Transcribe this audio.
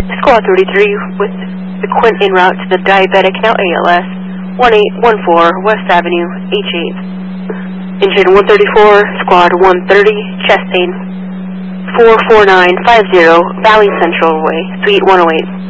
Squad 33 with the Quint en route to the diabetic, now ALS, 1814 West Avenue, H8. Engine 134, Squad 130, chest pain, 44950 Valley Central Way, Suite 108.